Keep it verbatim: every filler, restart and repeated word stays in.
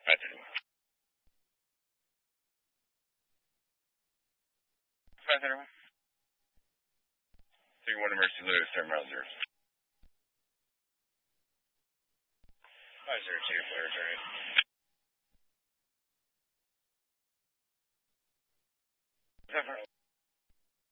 Five thirty-one. Five thirty-one. Three one emergency Lewis, seven miles zero. Five zero two, flare turn. Seven.